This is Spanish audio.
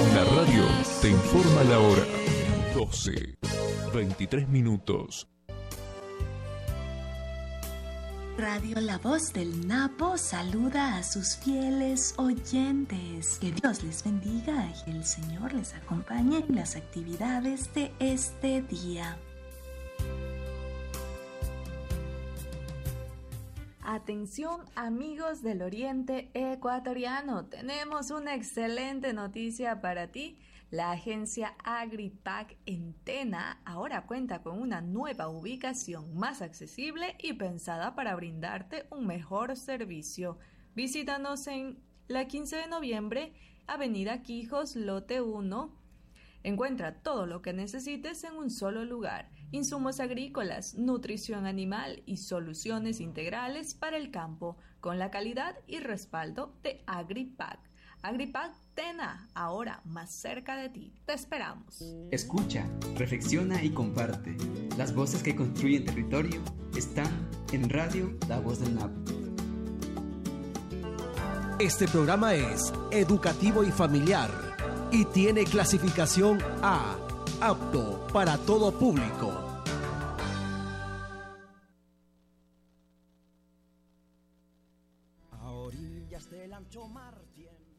La radio te informa la hora. 12:23. Radio La Voz del Napo saluda a sus fieles oyentes. Que Dios les bendiga y el Señor les acompañe en las actividades de este día. Atención amigos del Oriente Ecuatoriano, tenemos una excelente noticia para ti. La agencia Agripac en Tena ahora cuenta con una nueva ubicación más accesible y pensada para brindarte un mejor servicio. Visítanos en la 15 de noviembre, Avenida Quijos, lote 1. Encuentra todo lo que necesites en un solo lugar: insumos agrícolas, nutrición animal y soluciones integrales para el campo, con la calidad y respaldo de Agripac. Agripac Tena, ahora más cerca de ti. Te esperamos. Escucha, reflexiona y comparte. Las voces que construyen territorio están en Radio La Voz del Napo. Este programa es educativo y familiar y tiene clasificación A, apto para todo público. A orillas del ancho mar tiembla